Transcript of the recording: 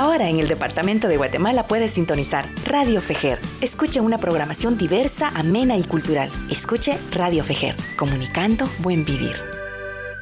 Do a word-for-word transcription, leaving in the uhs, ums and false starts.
Ahora en el departamento de Guatemala puedes sintonizar Radio Fejer. Escuche una programación diversa, amena y cultural. Escuche Radio Fejer, comunicando buen vivir.